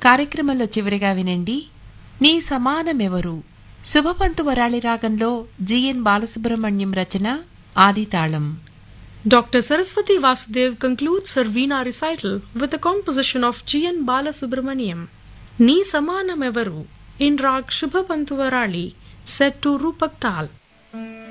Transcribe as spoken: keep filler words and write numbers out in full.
కార్యక్రమంలో చివరిగా వినండి నీ సమానమెవరు శుభపంతు వరాళి రాగంలో GN Balasubrahmanyam Rachana ఆదితాళం. Doctor Saraswati Vasudev concludes her Veena recital with a composition of G N Balasubramaniam, Ni Samanam Evaru, in Rag Shubha Pantuvarali, set to Rupak Tal.